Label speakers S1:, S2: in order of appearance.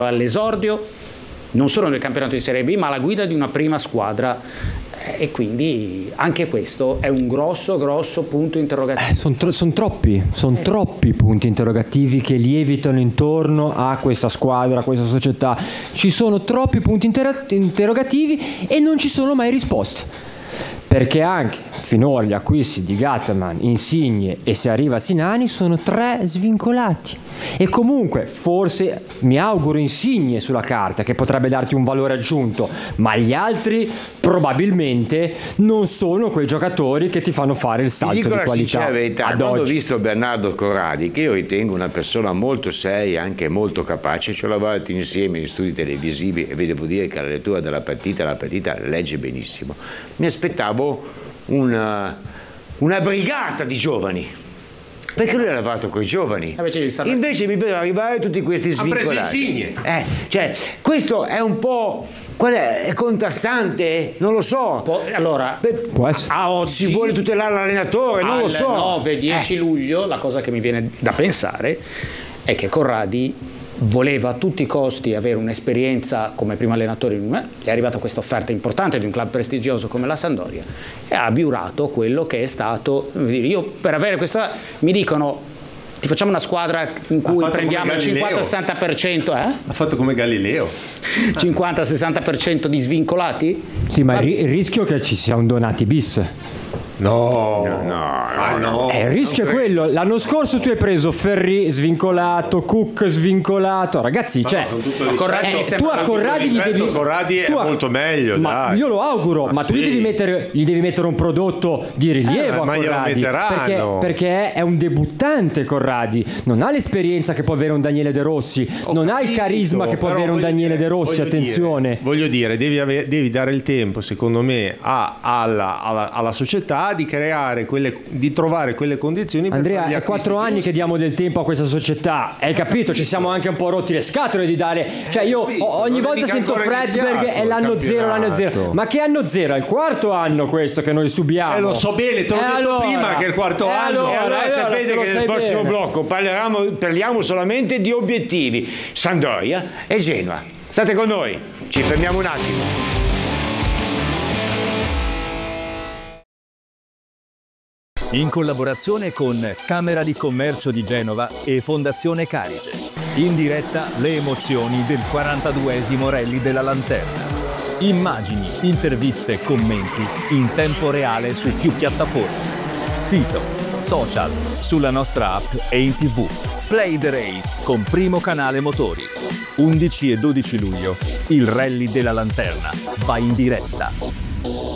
S1: all'esordio non solo nel campionato di Serie B, ma alla guida di una prima squadra, e quindi anche questo è un grosso punto interrogativo.
S2: Sono troppi punti interrogativi che lievitano intorno a questa squadra, a questa società. Ci sono troppi punti interrogativi e non ci sono mai risposte. Perché anche finora gli acquisti di Gatman, Insigne e se arriva Sinani sono 3 svincolati. E comunque forse mi auguro Insigne sulla carta, che potrebbe darti un valore aggiunto, ma gli altri probabilmente non sono quei giocatori che ti fanno fare il salto di qualità.
S3: Ti dico la sincera verità, quando ho visto Bernardo Corradi, che io ritengo una persona molto seria, anche molto capace, ci ho lavorato insieme in studi televisivi e vi devo dire che alla lettura della partita, la partita legge benissimo, mi aspettavo una brigata di giovani, perché lui ha lavorato con i giovani, invece mi vedo arrivare tutti questi svincolati.
S4: Ha preso Insigne.
S3: Cioè, questo è un po', è contrastante? Non lo so.
S1: Allora,
S3: a oggi si vuole tutelare l'allenatore, non lo so.
S1: 9-10 luglio la cosa che mi viene da pensare è che Corradi voleva a tutti i costi avere un'esperienza come primo allenatore, gli è arrivata questa offerta importante di un club prestigioso come la Sampdoria e ha abiurato quello che è stato, io per avere questa, mi dicono ti facciamo una squadra in cui prendiamo il 50-60%,
S4: Ha fatto come Galileo.
S1: 50-60% di svincolati?
S2: Sì, ma il rischio è che ci sia un Donati bis.
S4: No.
S2: Il rischio è quello. L'anno scorso tu hai preso Ferri svincolato, Cook svincolato, ragazzi, cioè tu a Corradi
S4: Corradi è molto meglio,
S2: ma
S4: dai.
S2: io lo auguro, ma tu gli devi mettere un prodotto di rilievo a Corradi, perché è un debuttante. Corradi non ha l'esperienza che può avere un Daniele De Rossi, non ha il carisma che può avere un Daniele De Rossi, attenzione.
S4: Voglio dire, devi dare il tempo, secondo me, alla società di creare di trovare quelle condizioni.
S2: Andrea, è 4 anni che diamo del tempo a questa società, hai capito? Ci siamo anche un po' rotti le scatole di dare, cioè io ogni volta sento Fredberg è l'anno zero, ma che anno zero? È il 4º anno questo che noi subiamo.
S4: Lo so bene, te l'ho detto prima che è il 4º anno.
S3: Allora sapete che nel prossimo blocco parliamo solamente di obiettivi, Sampdoria e Genoa. State con noi, ci fermiamo un attimo.
S5: In collaborazione con Camera di Commercio di Genova e Fondazione Carige. In diretta le emozioni del 42esimo Rally della Lanterna. Immagini, interviste, commenti in tempo reale su più piattaforme. Sito, social, sulla nostra app e in TV. Play the Race con Primo Canale Motori. 11 e 12 luglio il Rally della Lanterna va in diretta.